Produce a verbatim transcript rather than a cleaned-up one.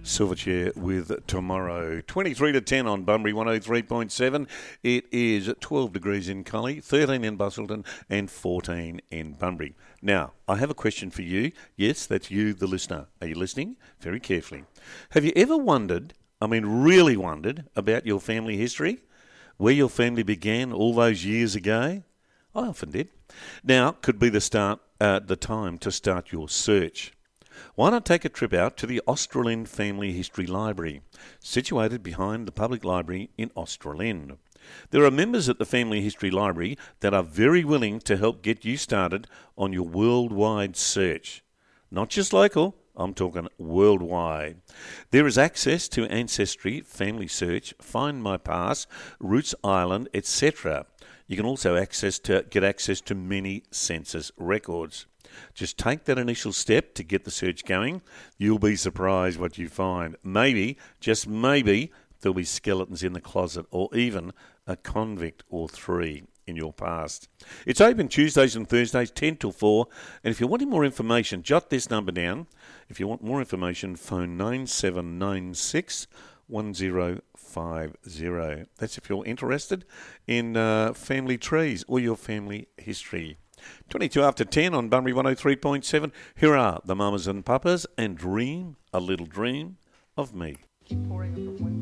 Silverchair with Tomorrow. twenty-three to ten on Bunbury one oh three point seven. It is twelve degrees in Cully, thirteen in Busselton and fourteen in Bunbury. Now, I have a question for you. Yes, that's you, the listener. Are you listening? Very carefully. Have you ever wondered, I mean really wondered, about your family history? Where your family began all those years ago? I often did. Now could be the start, uh, the time to start your search. Why not take a trip out to the Australind Family History Library, situated behind the Public Library in Australind. There are members at the Family History Library that are very willing to help get you started on your worldwide search. Not just local, I'm talking worldwide. There is access to Ancestry, Family Search, Find My Past, Roots Island, et cetera. You can also access to get access to many census records. Just take that initial step to get the search going. You'll be surprised what you find. Maybe, just maybe, there'll be skeletons in the closet or even a convict or three in your past. It's open Tuesdays and Thursdays, ten till four. And if you're wanting more information, jot this number down. If you want more information, phone nine seven nine six one zero five zero. That's if you're interested in uh, family trees or your family history. twenty-two after ten on Bunbury one oh three point seven. Here are the Mamas and Papas and Dream, a Little Dream of Me. Keep pouring up from